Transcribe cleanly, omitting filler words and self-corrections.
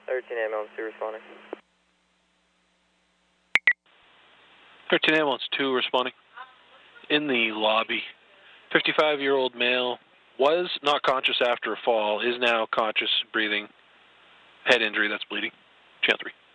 13 ambulance 2 responding. 13 ambulance 2 responding. In the lobby, 55-year-old male was not conscious after a fall, is now conscious, breathing, head injury that's bleeding. Channel 3.